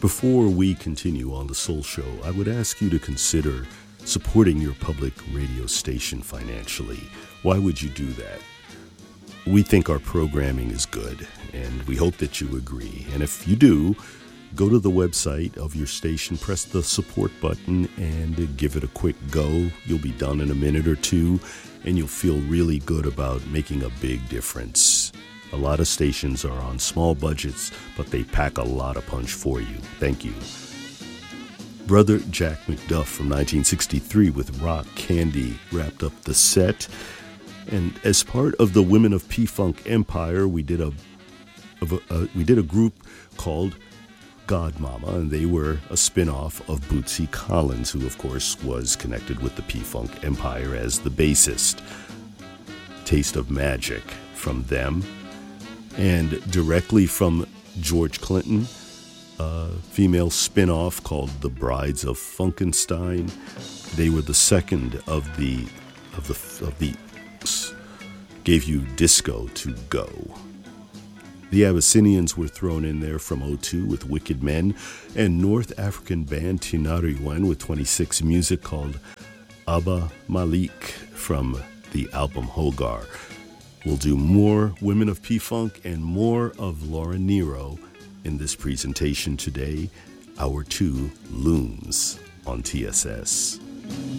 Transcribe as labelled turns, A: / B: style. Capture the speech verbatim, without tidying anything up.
A: Before we continue on the Soul Show, I would ask you to consider supporting your public radio station financially. Why would you do that? We think our programming is good, and we hope that you agree. And if you do, go to the website of your station, press the support button, and give it a quick go. You'll be done in a minute or two, and you'll feel really good about making a big difference. A lot of stations are on small budgets, but they pack a lot of punch for you. Thank you. Brother Jack McDuff from nineteen sixty-three with Rock Candy wrapped up the set. And as part of the Women of P-Funk Empire, we did a, of a uh, we did a group called Godmama, and they were a spin-off of Bootsy Collins, who of course was connected with the P-Funk Empire as the bassist. Taste of Magic from them. And directly from George Clinton, a female spin-off called The Brides of Funkenstein. They were the second of the of the of the gave you Disco to Go. The Abyssinians were thrown in there from oh two with Wicked Men, and North African band Tinariwen with twenty-six music called Abba Malik from the album Hogar. We'll do more Women of P-Funk and more of Laura Nyro in this presentation today. Hour two looms on T S S.